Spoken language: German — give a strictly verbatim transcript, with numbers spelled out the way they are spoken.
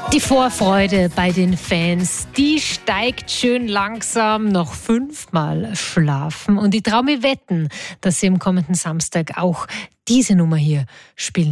Die Vorfreude bei den Fans, die steigt schön langsam, noch fünfmal schlafen. Und ich traue mir wetten, dass sie am kommenden Samstag auch diese Nummer hier spielen.